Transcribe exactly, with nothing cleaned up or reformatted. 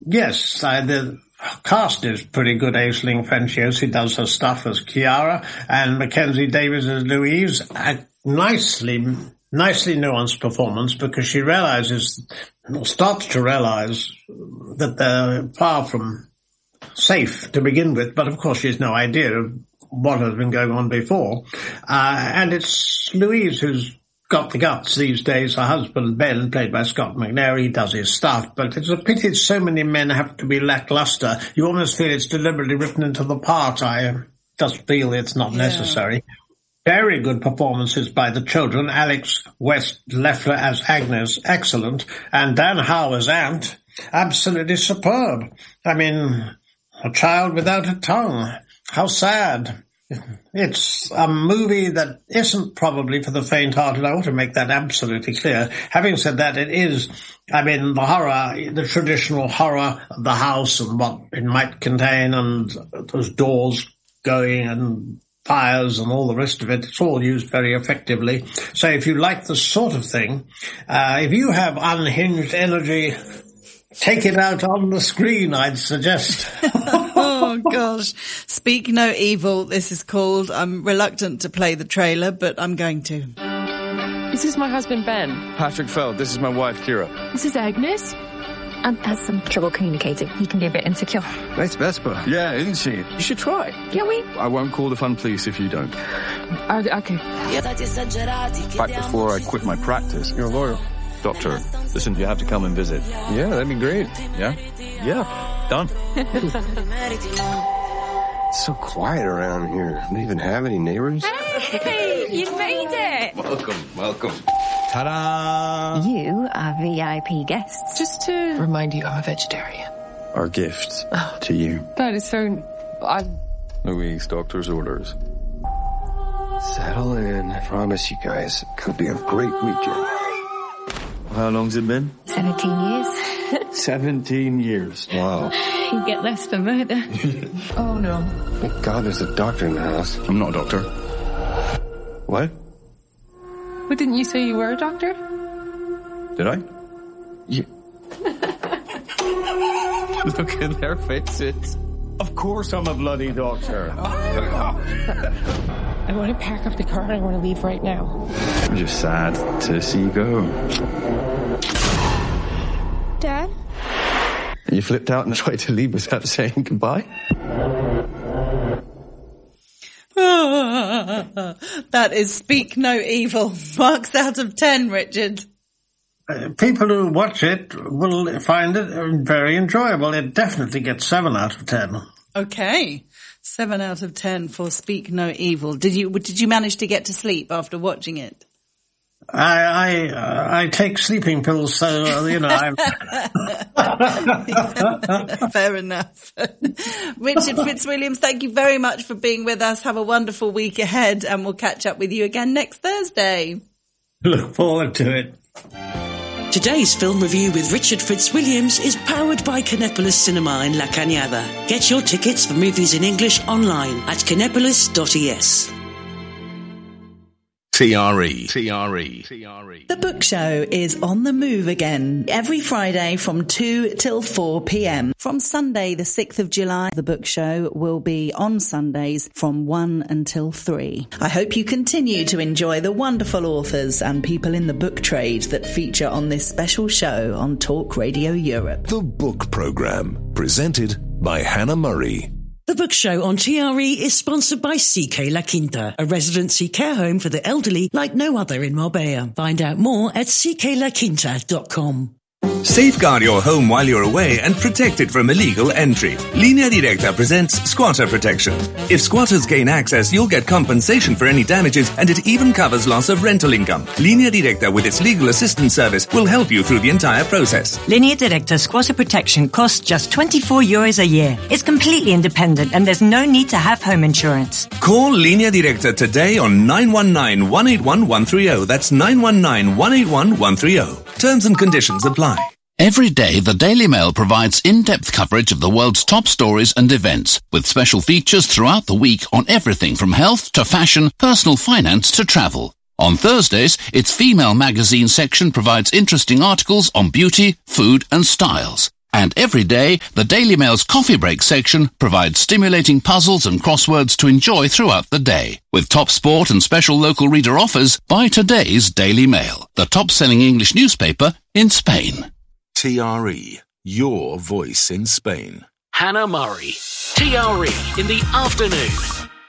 Yes, uh, the cast is pretty good. Aisling Franciosi does her stuff as Chiara, and Mackenzie Davis as Louise. A nicely, nicely nuanced performance, because she realizes, or starts to realize, that they're far from safe to begin with, but of course she has no idea of what has been going on before. Uh, and it's Louise who's got the guts these days. Her husband, Ben, played by Scott McNairy, he does his stuff, but it's a pity so many men have to be lackluster. You almost feel it's deliberately written into the part. I just feel it's not yeah. necessary. Very good performances by the children. Alex West Leffler as Agnes, excellent. And Dan Howe as Ant, absolutely superb. I mean, a child without a tongue. How sad. It's a movie that isn't probably for the faint-hearted. I want to make that absolutely clear. Having said that, it is, I mean, the horror, the traditional horror of the house and what it might contain, and those doors going and fires and all the rest of it. It's all used very effectively. So if you like this sort of thing, uh, if you have unhinged energy, take it out on the screen, I'd suggest. Oh, gosh. Speak No Evil, this is called. I'm reluctant to play the trailer, but I'm going to. This is my husband, Ben. Patrick Feld. This is my wife, Kira. This is Agnes. Ant has some trouble communicating. He can be a bit insecure. Nice Vespa. Yeah, isn't she? You should try. Can we? I won't call the fun police if you don't. Uh, okay. Back before I quit my practice. You're a lawyer. Doctor, listen, you have to come and visit. Yeah, that'd be great. Yeah? Yeah. Done. It's so quiet around here. Do you even have any neighbors? Hey, you made it. Welcome, welcome. Ta-da! You are V I P guests. Just to remind you, I'm a vegetarian. Our gift to you. That is so... I'm... Louise, doctor's orders. Settle in. I promise you guys, it could be a great weekend. How long's it been? Seventeen years. Seventeen years. Wow. You get less for murder. Oh, no. Thank God there's a doctor in the house. I'm not a doctor. What? But didn't you say you were a doctor? Did I? You... Look at their faces. Of course I'm a bloody doctor. I want to pack up the car and I want to leave right now. I'm just sad to see you go. Dad? You flipped out and tried to leave without saying goodbye? That is Speak No Evil. Marks out of ten, Richard. Uh, people who watch it will find it very enjoyable. It definitely gets seven out of ten. Okay. Seven out of ten for Speak No Evil. Did you did you manage to get to sleep after watching it? I I, uh, I take sleeping pills, so uh, you know. I'm Fair enough. Richard Fitzwilliams, thank you very much for being with us. Have a wonderful week ahead, and we'll catch up with you again next Thursday. Look forward to it. Today's film review with Richard Fitzwilliams is powered by Kinepolis Cinema in La Cañada. Get your tickets for movies in English online at kinepolis dot e s. T R E. T R E. T R E. The Book Show is on the move again every Friday from two till four p.m. From Sunday the sixth of July, The Book Show will be on Sundays from one until three. I hope you continue to enjoy the wonderful authors and people in the book trade that feature on this special show on Talk Radio Europe. The Book Programme, presented by Hannah Murray. The Book Show on T R E is sponsored by C K La Quinta, a residency care home for the elderly like no other in Marbella. Find out more at c k la quinta dot com. Safeguard your home while you're away and protect it from illegal entry. Linea Directa presents Squatter Protection. If squatters gain access, you'll get compensation for any damages, and it even covers loss of rental income. Linea Directa, with its legal assistance service, will help you through the entire process. Linea Directa Squatter Protection costs just twenty-four euros a year. It's completely independent and there's no need to have home insurance. Call Linea Directa today on nine one nine, one eight one, one three zero. That's nine one nine, one eight one, one three zero. Terms and conditions apply. Every day, the Daily Mail provides in-depth coverage of the world's top stories and events, with special features throughout the week on everything from health to fashion, personal finance to travel. On Thursdays, its female magazine section provides interesting articles on beauty, food and styles. And every day, the Daily Mail's Coffee Break section provides stimulating puzzles and crosswords to enjoy throughout the day. With top sport and special local reader offers, buy today's Daily Mail, the top-selling English newspaper in Spain. T R E, your voice in Spain. Hannah Murray. T R E in the afternoon.